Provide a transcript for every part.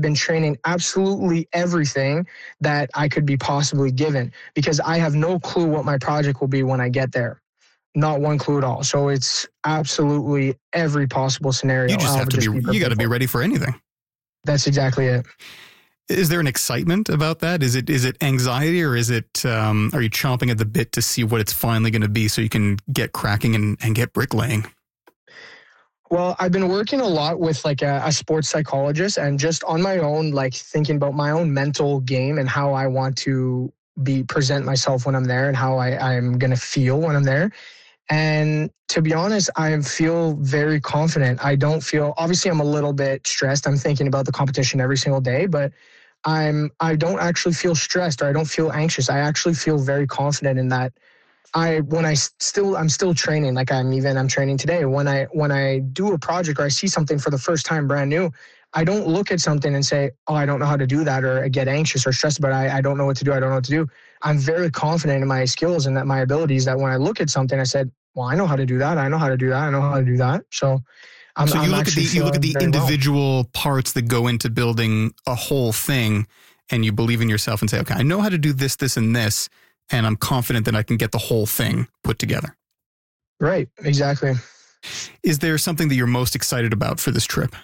been training absolutely everything that I could be possibly given, because I have no clue what my project will be when I get there. Not one clue at all. So it's absolutely every possible scenario. You just have to you got to be ready for anything. That's exactly it. Is there an excitement about that? Is it anxiety, or is it, are you chomping at the bit to see what it's finally going to be so you can get cracking and get bricklaying? Well, I've been working a lot with like a sports psychologist, and just on my own, like thinking about my own mental game and how I want to present myself when I'm there, and how I'm going to feel when I'm there. And to be honest, I feel very confident. I don't feel, obviously I'm a little bit stressed. I'm thinking about the competition every single day, but I don't actually feel stressed, or I don't feel anxious. I actually feel very confident in that. I'm still training. Like I'm training today. When I do a project, or I see something for the first time brand new, I don't look at something and say, oh, I don't know how to do that, or I get anxious or stressed about it. I don't know what to do. I don't know what to do. I'm very confident in my skills and that my abilities, that when I look at something, I said, well, I know how to do that. I know how to do that. I know how to do that. So you look at the individual parts that go into building a whole thing, and you believe in yourself and say, okay, I know how to do this, this, and this, and I'm confident that I can get the whole thing put together. Right. Exactly. Is there something that you're most excited about for this trip?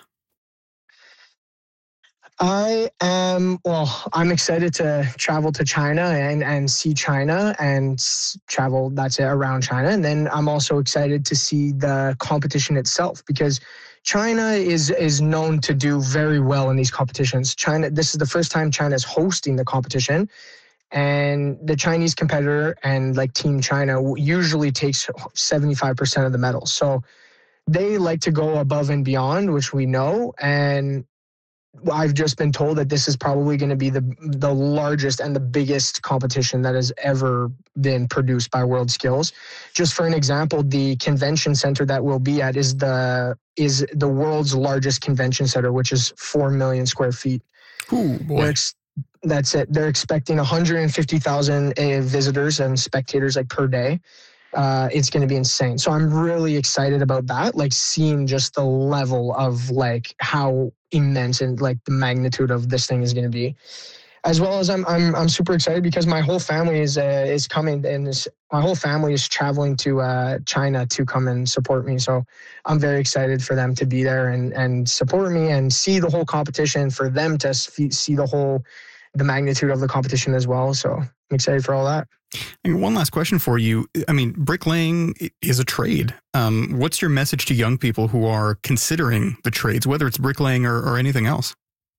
I'm excited to travel to China and see China and travel, around China. And then I'm also excited to see the competition itself, because China is known to do very well in these competitions. This is the first time China is hosting the competition, and the Chinese competitor and like Team China usually takes 75% of the medals. So they like to go above and beyond, which we know. And I've just been told that this is probably going to be the largest and the biggest competition that has ever been produced by World Skills. Just for an example, the convention center that we'll be at is the world's largest convention center, which is 4 million square feet. Ooh, boy. That's it. They're expecting 150,000 visitors and spectators like per day. It's going to be insane. So I'm really excited about that, like seeing just the level of like how immense and like the magnitude of this thing is going to be. As well as I'm super excited because my whole family is coming, and my whole family is traveling to China to come and support me. So I'm very excited for them to be there and support me and see the whole competition, for them to see the magnitude of the competition as well. So I'm excited for all that. And one last question for you. I mean, bricklaying is a trade. What's your message to young people who are considering the trades, whether it's bricklaying or anything else?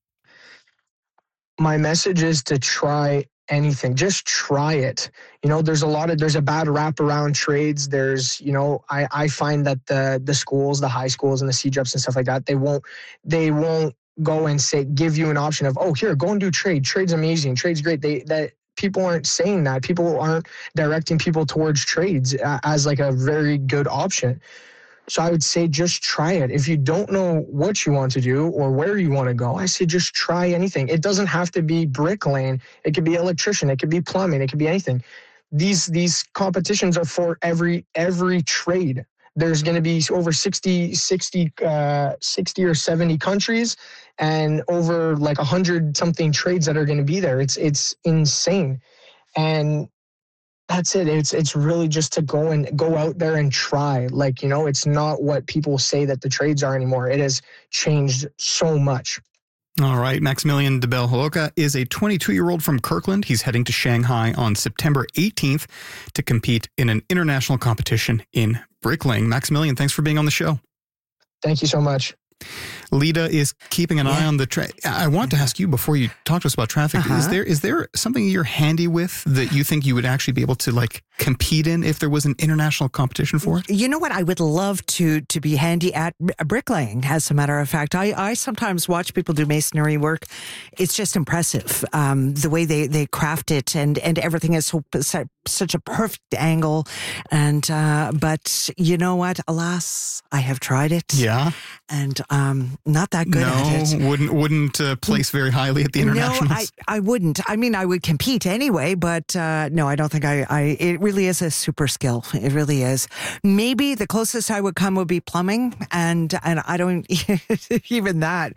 My message is to try anything. Just try it. You know, there's a bad rap around trades. I find that the schools, the high schools and the CJEPs and stuff like that, they won't go and give you an option of, oh, here, go and do trade. Trade's amazing. Trade's great. People aren't saying that. People aren't directing people towards trades as like a very good option. So I would say just try it. If you don't know what you want to do or where you want to go, I say just try anything. It doesn't have to be bricklaying. It could be electrician. It could be plumbing. It could be anything. These competitions are for every trade. There's going to be over 60 or 70 countries and over like 100 something trades that are going to be there. It's insane. And that's it. It's really just to go out there and try. Like, you know, it's not what people say that the trades are anymore. It has changed so much. All right. Maximilian de Bel-Holoka is a 22-year-old from Kirkland. He's heading to Shanghai on September 18th to compete in an international competition in bricklaying. Maximilian, thanks for being on the show. Thank you so much. Lita is keeping an eye on the traffic. I want to ask you before you talk to us about traffic. Is there something you're handy with that you think you would actually be able to like compete in if there was an international competition for it? You know what? I would love to be handy at bricklaying. As a matter of fact, I sometimes watch people do masonry work. It's just impressive the way they craft it, and everything is such a perfect angle. And but you know what? Alas, I have tried it. Yeah, and not that good at it. Wouldn't place very highly at the internationals. No, I wouldn't. I mean, I would compete anyway, but no, I don't think it really is a super skill. It really is. Maybe the closest I would come would be plumbing, and I don't even that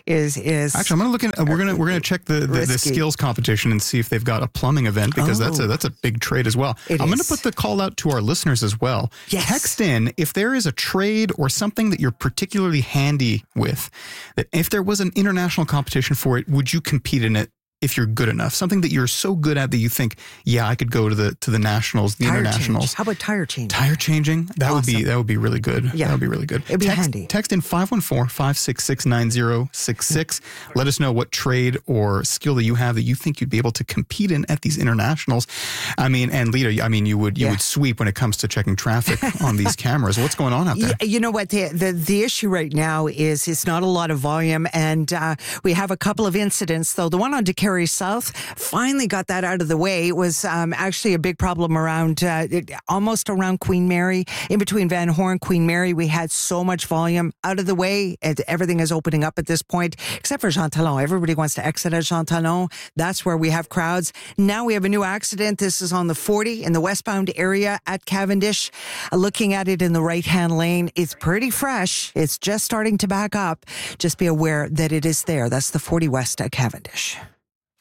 Actually, I'm going to look at. We're going to check the skills competition and see if they've got a plumbing event, because that's a big trade as well. I'm going to put the call out to our listeners as well. Yes. Text in if there is a trade or something that you're particularly handy with. That if there was an international competition for it, would you compete in it? If you're good enough, something that you're so good at that you think, yeah, I could go to the nationals, the internationals. Change. How about tire changing? Tire changing? That would be really good. Yeah. That would be really good. It'd be handy. Text in 514-566-9066. Let us know what trade or skill that you have that you think you'd be able to compete in at these internationals. I mean, and Lita, you would sweep when it comes to checking traffic on these cameras. What's going on out there? You know what? The issue right now is it's not a lot of volume, and we have a couple of incidents, though. The one on Decatur South finally got that out of the way. It was actually a big problem around almost around Queen Mary, in between Van Horn, Queen Mary. We had so much volume out of the way. Everything is opening up at this point, except for Jean Talon. Everybody wants to exit at Jean Talon. That's where we have crowds. Now we have a new accident. This is on the 40 in the westbound area at Cavendish. Looking at it in the right-hand lane, it's pretty fresh. It's just starting to back up. Just be aware that it is there. That's the 40 west at Cavendish.